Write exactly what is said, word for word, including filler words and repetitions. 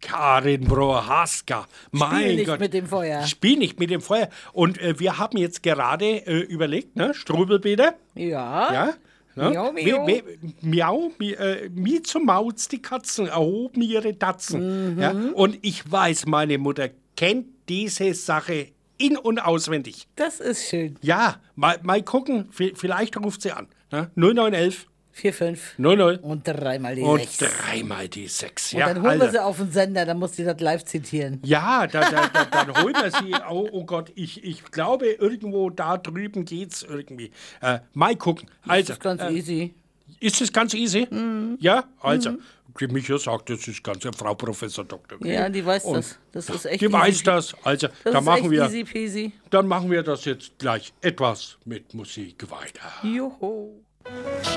Karin Prohaska. Mein Spiel nicht Gott. mit dem Feuer. Spiel nicht mit dem Feuer. Und äh, wir haben jetzt gerade äh, überlegt, ne? Strubelbede. Ja. Ja. Ne? Miau, miau. We, we, miau, mi, äh, mi zum Mauz die Katzen erhoben ihre Tatzen. Mhm. Ja? Und ich weiß, meine Mutter kennt diese Sache in- und auswendig. Das ist schön. Ja, mal, mal gucken, v- vielleicht ruft sie an. Ne? null neun elf Vier, fünf. null null Und dreimal die und sechs. dreimal die sechs. Und Ja, dann holen wir Alter. sie auf den Sender, dann muss sie das live zitieren. Ja, da, da, da, dann holen wir sie. Oh, oh Gott, ich, ich glaube, irgendwo da drüben geht's irgendwie. Äh, mal gucken. Also, Das ist ganz äh, easy. ist das ganz easy? Mhm. Ja, also. Die Micha sagt, das ist ganz, Frau Professor Doktor Ja, die weiß Und das. Das ist echt Die easy. weiß das. Also, Das dann ist machen, echt wir, easy peasy. dann machen wir das jetzt gleich etwas mit Musik weiter. Juhu.